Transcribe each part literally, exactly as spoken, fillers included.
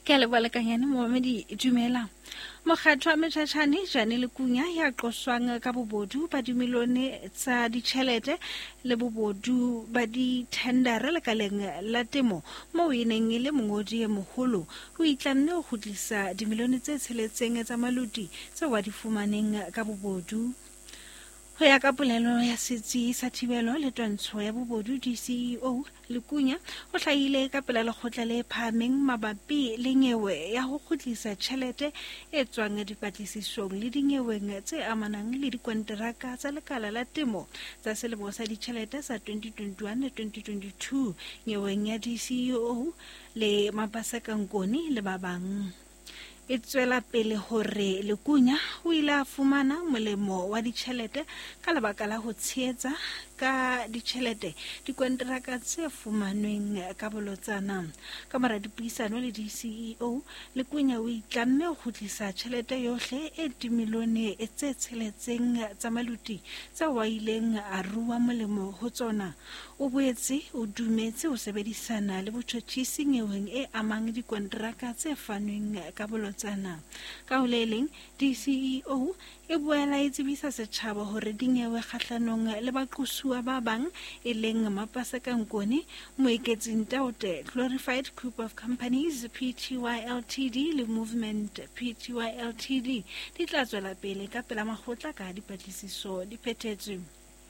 Ke a leboha lekanyane Mohamedi dumela. Mokgatlo wa Metjhatjhane Jane Lekunya ya qoswang ka bobodu ba dimilione tsa ditjhelete le bobodu ba dithendara lekaleng la temo moo e neng e le mongodi e moholo o itlanne ho kgutlisa dimilione tse tsheletseng tsa malodi tseo a di fumaneng ka bobodu. Ho ya ka polelo ya setsi sa thibelo le twantsho ya bobodu D C E O Lekunya o hlahile ka pela lekgotla le phahameng mabapi le nyewe ya ho kgutlisa tjhelete e tswang dipatlisisong le dinyeweng tse amanang le dikonteraka tsa lekala la temo tsa selemo sa ditjhelete sa twenty twenty-one le twenty twenty-two nyeweng ya D C E O le Mapaseka-Nkoni le ba bang. E tswela pele hore Lekunya o ile a fumana molemo wa ditjhelete ka lebaka la ho tshehetsa ka ditjhelete dikonteraka tse fumanweng ka bolotsana. Ka mora dipuisano le D C E O, Lekunya o itlamme ho kgutlisa tjhelete yohle e dimilione tse tsheletseng tsa maluti tse wa ileng a rua molemo ho tsona. O boetse o dumetse ho sebedisana le botjhotjhisi nyeweng e amang dikonteraka tse fanweng ka bolotsana. Ka ho le leng, D C E O e boela e tsebisa setjhaba hore dinyewe kgahlanong le baqosuwa ba bang e leng Mapaseka-Nkoni, Moeketsi Ntaute Glorified Group of Companies P T Y L T D le Movement P T Y L T D di tla tswela pele ka pela makgotla ka dipatlisiso di phethetswe.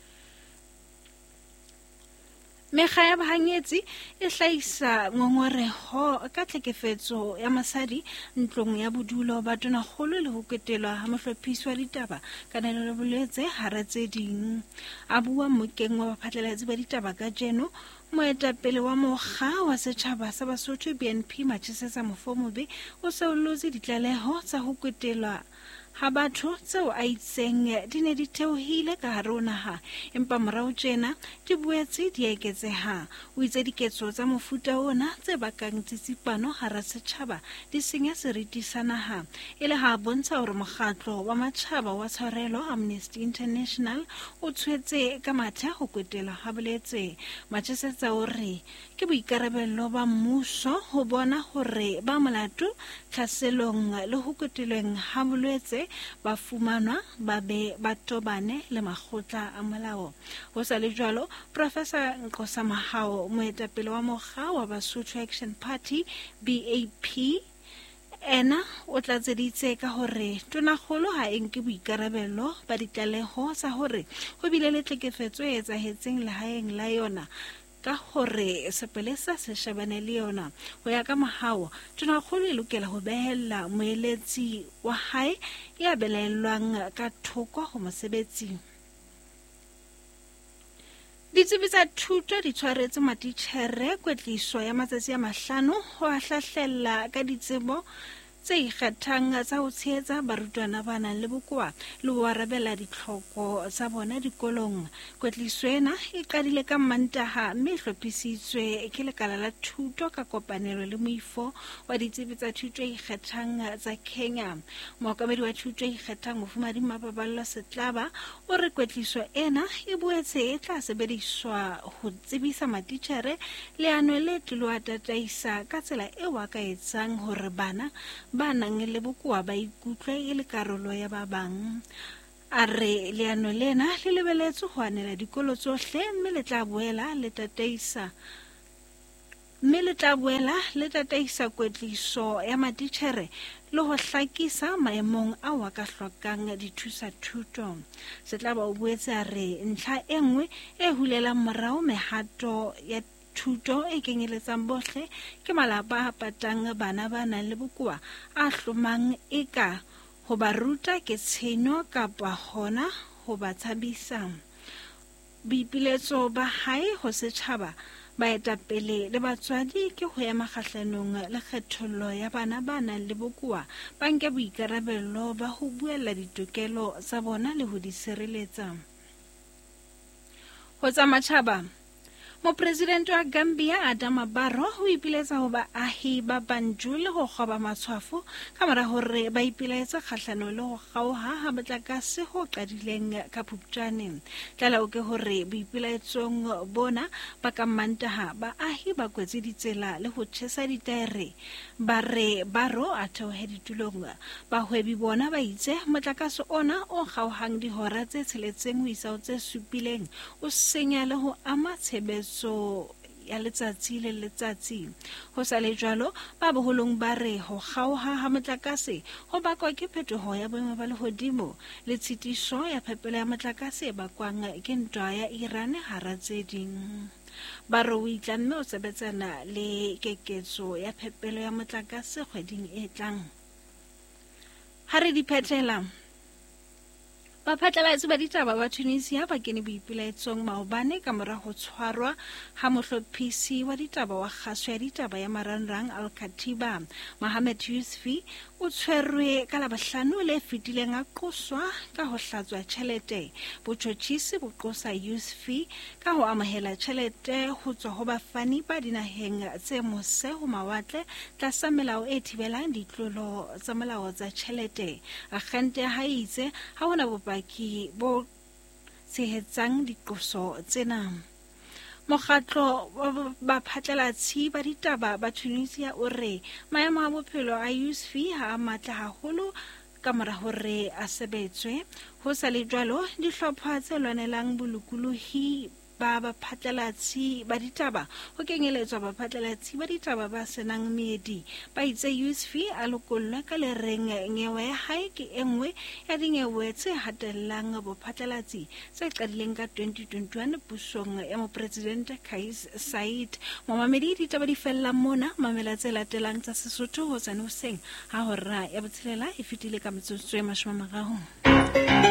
Mekga ya bahanyetsi e hlahisa ngongoreho ka tlhekefetso ya masadi ntlong ya bodulo ba tonakgolo le ho ketelwa ha mohlophiswa ditaba ka nelo boletse hara tse ding. A bua mokeng wa baphatlalatsi ba ditaba ka jeno, moetapele wa mokga wa setjhaba sa Basotho B N P Matshisetsa Mofomobe o se o lotse ditlaleho tsa ho ketelwa ha batho tseo a itseng di ne di theohile ka hare ho naha, empa morao tjena di boetse di eketseha. O itse diketso tsa mofuta ona tse bakang tsitsipano hara setjhaba di senya seriti sa naha, e le ha bontsha hore mokgatlo wa matjhaba wa tshwarelo Amnesty International o tshwetse ka matha ho kwetela ha boletse. Matshisetsa o re ke boikarabello ba mmuso ho bona hore ba molato tlhaselong le ho kwetelweng ha bolwetse ba fumanwa ba be ba tobane le makgotla a molao. Ho sa le jwalo, Professor Nkosa Mahao, moetapele wa mokga wa Basotho Action Party B A P, ena o tlatseditse ka hore tonakgolo ha e nke boikarabello ba ditlaleho tsa hore ho bile le tlhekefetso e etsahetseng lehaeng la yona, ka hore sepolesa se shebane le yona. Ho ya ka Mahao, tonakgolo e lokela ho behella moeletsi wa hae ya belaellwang ka thoko ho mosebetsi. Ditsebi tsa thuto di tshwaretse matitjhere kwetliso ya matsatsi a mahlano ho a hlahlella ka ditsebo tse ikgethang tsa ho tshehetsa barutwana ba nang le bokowa le ho arabela ditlhoko tsa bona dikolong. Kwetliso ena e qadile ka Mantaha mme e hlophisitswe ke lekala la thuto ka kopanelo le moifo wa ditsebi tsa thuto e ikgethang tsa Kenya. Mookamedi wa thuto e ikgethang Mofumahadi Mababallo Setlaba o re kwetliso ena e boetse e tla sebediswa ho tsebisa matitjhere leano le tlilo a tataisa ka tsela eo a ka etsang hore bana ba nang le bokowa ba ikutlwe e le karolo ya ba bang. A re leano lena le lebeletswe ho anela dikolo tsohle mme le tla boela le tataisa mme le tla boela le tataisa kwetliso ya matitjhere le ho hlakisa maemong ao a ka hlokang dithusa thuto. Setlaba o boetse a re ntlha e nngwe e hulelang morao mehato ya thuto e kenyeletsang bohle ke malapa a patang bana ba nang le bokowa a hlomang eka ho ba ruta ke tshenyo kapa hona ho ba tshabisa. Boipiletso ba hae ho setjhaba, baetapele le batswadi ke ho ema kgahlanong le kgethollo ya bana ba nang le bokowa, ba nke boikarabello ba ho buella ditokelo tsa bona le ho di sireletsa. Ho tsa matjhaba, Mopresidente wa Gambia Adama Barrow o ipiletsa ho baahi ba Banjul le ho kgoba matshwafo ka mora hore ba ipiletsa kgahlano le ho kgaoha ha motlakase ho qadileng ka Phupjane. Tlala o ke hore boipiletsong bona ba ka Mantaha baahi ba kwetse ditsela le ho tjhesa ditaere. Ba re Barrow a theohe ditulong. Bahwebi bona ba itse motlakase ona o kgaohang dihora tse tsheletseng ho isa ho tse supileng o senya le ho ama tshebetso so ya letsatsi le letsatsi. Ho sa le jwalo ba boholong ba re ho kgaoha ha motlakase ho bakwa ke phetoho ya boemo ba lehodimo le tshitiso ya phepelo ya motlakase e bakwang ke ntwa ya Iran hara tse ding. Barrow o itlamme o sebetsana le keketso ya phepelo ya motlakase kgweding e tlang. Ha re di phethela Baphatlalatsi ba ditaba ba Tunisia ba kene boipelaetsong maobane ka mora ho tshwarwa ha mohlophisi wa ditaba wa kgaso ya ditaba ya marangrang Al-Katiba Mohamed Yousfi o tshwerwe ka Labohlano le fetileng a qoswa ka ho hlatswa tjhelete. Botjhotjhisi bo qosa Yousfi ka ho amohela tjhelete ho tswa ho bafani ba dinaheng tse mose ho mawatle tlasa melao e thibelang ditlolo tsa molao tsa tjhelete. Agente ha itse ha hona bopaki bo tshehetsang diqoso tsena. Mokgatlo wa baphatlalatsi ba ditaba ba Tunisia o re maemo a bophelo a Yousfi ha a matla haholo ka mora hore a sebetswe. Ho sa le jwalo dihlopha tse lwanelang bolokolohi ba baphatlalatsi ba ditaba ho kenyeletswa baphatlalatsi ba ditaba ba senang meedi ba itse Yousfi a lokollwa ka lereng nyewe ya hae ke enngwe ya dinyewe tse hatellang bophatlalatsi tse qadileng ka twenty twenty-one pusong ya mopresidente Kais Saied. Momamedi ditaba di fella mona mamela tse latelang tsa Sesotho ho Sanuseng ha hora ya botshelela e fetile ka metsotso e mashome a mararo.